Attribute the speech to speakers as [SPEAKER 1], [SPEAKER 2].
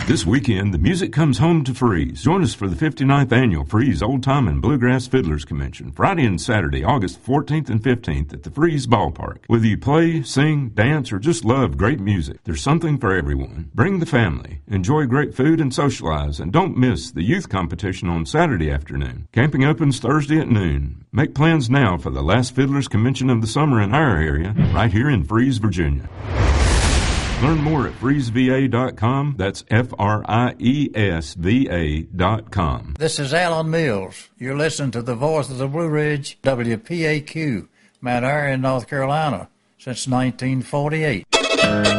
[SPEAKER 1] This weekend, the music comes home to Freeze. Join us for the 59th Annual Freeze Old Time and Bluegrass Fiddlers Convention, Friday and Saturday, August 14th and 15th at the Freeze Ballpark. Whether you play, sing, dance, or just love great music, there's something for everyone. Bring the family, enjoy great food, and socialize, and don't miss the youth competition on Saturday afternoon. Camping opens Thursday at noon. Make plans now for the last Fiddlers Convention of the summer in our area, right here in Freeze, Virginia. Learn more at freezeva.com. That's FRIESVA.com.
[SPEAKER 2] This is Alan Mills. You're listening to the voice of the Blue Ridge, WPAQ, Mount Airy, North Carolina, since 1948.